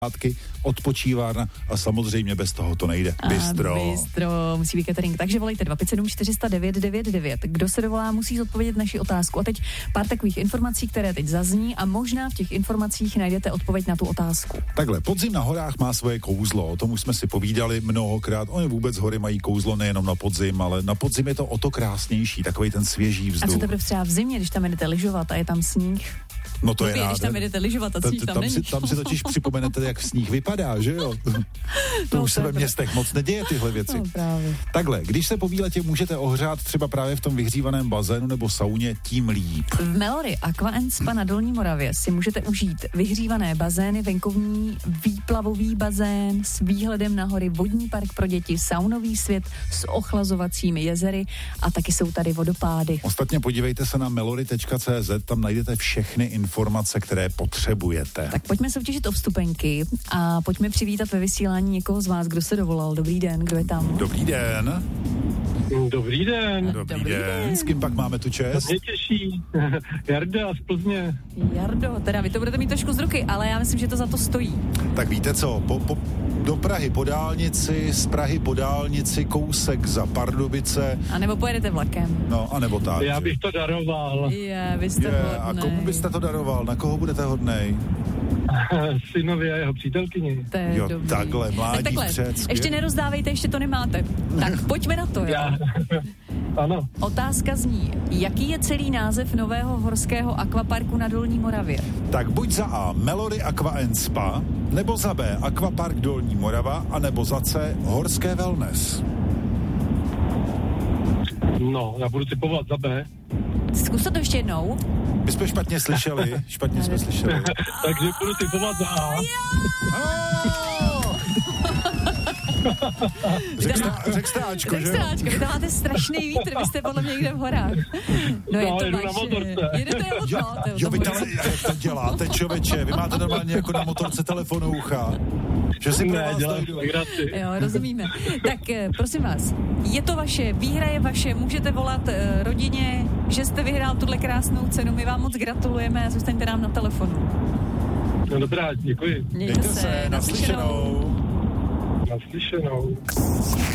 odpočívárna a samozřejmě bez toho to nejde. Bistro. Musí být catering. Takže volejte 257 409 999. Kdo se dovolá, musí zodpovědět naši otázku. A teď pár takových informací, které teď zazní a možná v těch informacích najdete odpověď na tu otázku. Takhle, podzim na horách má svoje kouzlo, o tom už jsme si povídali mnohokrát. Oni vůbec hory mají kouzlo nejenom na podzim, ale na podzim je to o to krásnější, takový ten svěží vzduch. A co teprve třeba v zimě, když tam jdete lyžovat a je tam sníh? No to je když tam jdete lyžovat a sníh tam není. Tam si totiž připomenete, jak sníh vypadá, že jo? To už se ve městech moc neděje tyhle věci. No, právě. Takhle, když se po výletě můžete ohřát třeba právě v tom vyhřívaném bazénu nebo sauně, tím líp. V Melory Aqua & Spa na Dolní Moravě si můžete užít vyhřívané bazény, venkovní výplavový bazén s výhledem na hory, vodní park pro děti, saunový svět s ochlazovacími jezery a taky jsou tady vodopády. Ostatně podívejte se na melory.cz, tam najdete všechny informace, které potřebujete. Tak pojďme soutěžit o vstupenky a pojďme přivítat ve vysílání někoho z vás, kdo se dovolal. Dobrý den, kdo je tam? Dobrý den. Dobrý den. Dobrý den. S kým pak máme tu čest? Mě těší. Jarda z Plzně. Jardo, teda vy to budete mít trošku z ruky, ale já myslím, že to za to stojí. Tak víte co, do Prahy po dálnici, z Prahy po dálnici, kousek za Pardubice. A nebo pojedete vlakem. No, a nebo tak. Já bych to daroval. Vy jste hodnej. A komu byste to daroval? Na koho budete hodnej? Synovi a jeho přítelkyni. Jo, dobrý. Takhle, mládí vpřed. Ještě nerozdávejte, ještě to nemáte. Tak pojďme na to, jo? Ano. Otázka zní, jaký je celý název nového horského akvaparku na Dolní Moravě? Tak buď za A Melory Aqua & Spa, nebo za B Aquapark Dolní Morava, a nebo za C Horské wellness. No, já budu typovat za B. Zkuste to ještě jednou. My jsme špatně slyšeli. Takže budu typovat za A. Řekl jste Ačko, že jo? Vy tam máte strašný vítr, vy jste podle mě někde v horách. No, jedu na motorce. Jedete na motorce. Jo, vy jak to děláte, člověče? Vy máte normálně jako na motorce telefon u ucha. Že si ne, dělám legraci. Jo, rozumíme. Tak prosím vás, je to vaše, výhra je vaše, můžete volat rodině, že jste vyhrál tuhle krásnou cenu, my vám moc gratulujeme a zůstaňte nám na telefonu. No dobrá, děkuji. Mějte se, naslyšenou. Naslyšenou.